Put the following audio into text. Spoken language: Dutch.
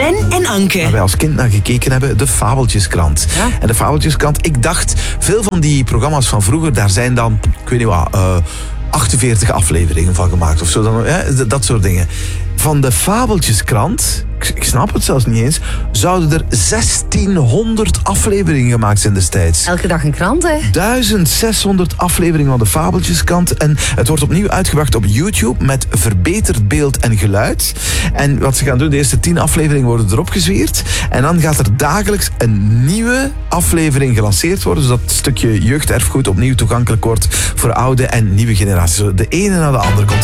Ben en Anke. Waar wij als kind naar gekeken hebben, de Fabeltjeskrant. Ja. En de Fabeltjeskrant, ik dacht, veel van die programma's van vroeger, daar zijn dan, ik weet niet wat, 48 afleveringen van gemaakt of zo. Dan, dat soort dingen. Van de Fabeltjeskrant, ik snap het zelfs niet eens, zouden er 1600 afleveringen gemaakt zijn destijds. Elke dag een krant, hè? 1600 afleveringen van de Fabeltjeskrant. En het wordt opnieuw uitgebracht op YouTube met verbeterd beeld en geluid. En wat ze gaan doen, de eerste 10 afleveringen worden erop gezwierd. En dan gaat er dagelijks een nieuwe aflevering gelanceerd worden, zodat het stukje jeugderfgoed opnieuw toegankelijk wordt voor oude en nieuwe generaties. De ene na de andere komt